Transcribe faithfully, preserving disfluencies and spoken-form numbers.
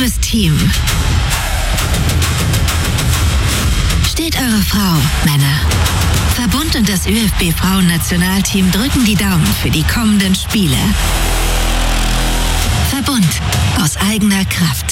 Liebes Team, steht eure Frau, Männer. Verbund und das ÖFB-Frauen-Nationalteam drücken die Daumen für die kommenden Spiele. Verbund aus eigener Kraft.